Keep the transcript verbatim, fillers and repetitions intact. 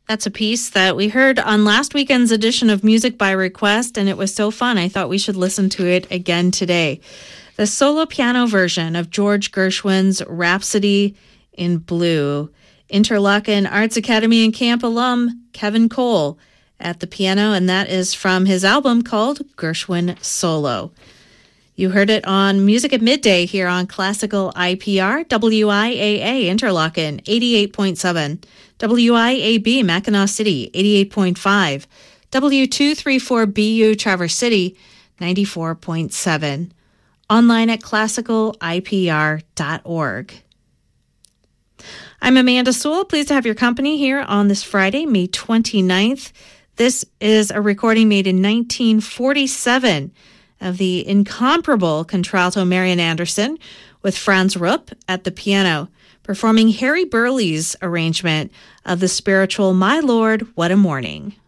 That's a piece that we heard on last weekend's edition of Music by Request, and it was so fun. I thought we should listen to it again today. The solo piano version of George Gershwin's Rhapsody in Blue. Interlochen Arts Academy and Camp alum Kevin Cole at the piano, and that is from his album called Gershwin Solo. You heard it on Music at Midday here on Classical I P R, W I A A Interlochen, eighty-eight point seven, W I A B Mackinac City, eighty-eight point five, W two thirty-four B U Traverse City, ninety-four point seven. Online at classical I P R dot org. I'm Amanda Sewell, pleased to have your company here on this Friday, May twenty-ninth. This is a recording made in nineteen forty-seven of the incomparable contralto Marian Anderson with Franz Rupp at the piano, performing Harry Burleigh's arrangement of the spiritual My Lord, What a Morning.